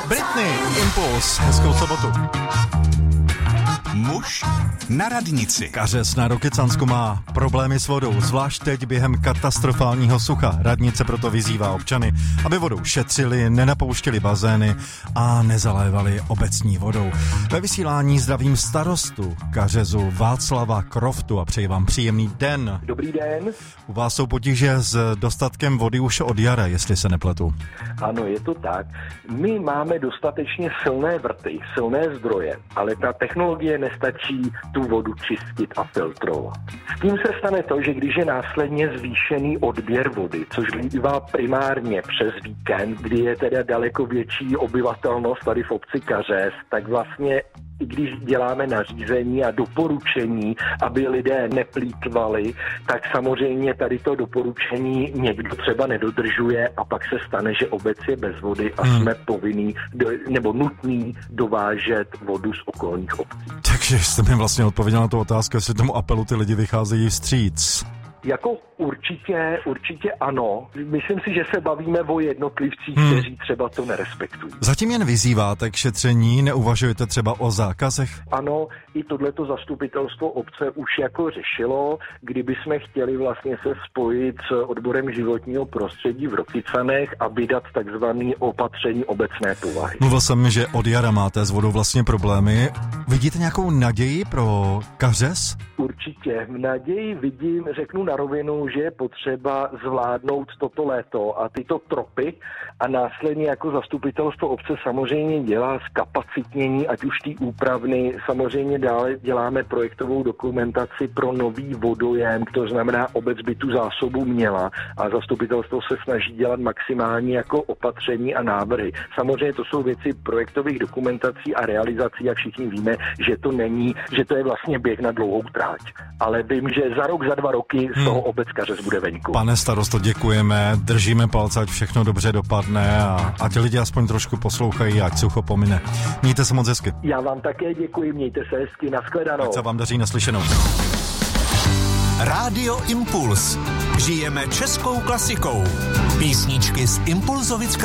Britney, Impuls, hezkou sobotu. Muž na radnici. Kařez na Rokycansku má problémy s vodou, zvlášť teď během katastrofálního sucha. Radnice proto vyzývá občany, aby vodou šetřili, nenapouštěli bazény a nezalévali obecní vodou. Ve vysílání zdravím starostu Kařezu Václava Kroftu a přeji vám příjemný den. Dobrý den. U vás jsou potíže s dostatkem vody už od jara, jestli se nepletu. Ano, je to tak. My máme dostatečně silné vrty, silné zdroje, ale ta technologie nestačí tu vodu čistit a filtrovat. S tím se stane to, že když je následně zvýšený odběr vody, což bývá primárně přes víkend, kdy je teda daleko větší obyvatelnost tady v obci Kařez, tak vlastně i když děláme nařízení a doporučení, aby lidé neplýtvali, tak samozřejmě tady to doporučení někdo třeba nedodržuje a pak se stane, že obec je bez vody a jsme povinní nebo nutní dovážet vodu z okolních obcí. Takže jste mi vlastně odpověděl na tu otázku, jestli tomu apelu ty lidi vycházejí vstříc. Jako určitě ano. Myslím si, že se bavíme o jednotlivcích, kteří třeba to nerespektují. Zatím jen vyzýváte k šetření, neuvažujete třeba o zákazech? Ano, i tohleto zastupitelstvo obce už jako řešilo, kdyby jsme chtěli vlastně se spojit s odborem životního prostředí v Rokycanech a vydat takzvané opatření obecné povahy. Mluvil jsem, že od jara máte s vodou vlastně problémy. Vidíte nějakou naději pro Kařez? Určitě. Naději vidím, řeknu na rovinu, že je potřeba zvládnout toto léto a tyto tropy a následně jako zastupitelstvo obce samozřejmě dělá zkapacitnění, ať už té úpravny, samozřejmě dále děláme projektovou dokumentaci pro nový vodojem, to znamená obec by tu zásobu měla a zastupitelstvo se snaží dělat maximální jako opatření a návrhy. Samozřejmě to jsou věci projektových dokumentací a realizací a všichni víme, že to není, že to je vlastně běh na dlouhou tráť. Ale vím, že za rok, za 2 roky z toho obec Kařez bude venku. Pane starosto, děkujeme, držíme palce, ať všechno dobře dopadne a ať lidi aspoň trošku poslouchají, ať sucho pomine. Mějte se moc hezky. Já vám také děkuji, mějte se hezky, nashledanou. Ať se vám daří, naslyšenou. Rádio Impuls. Žijeme českou klasikou. Písničky z Impulzovic kraje.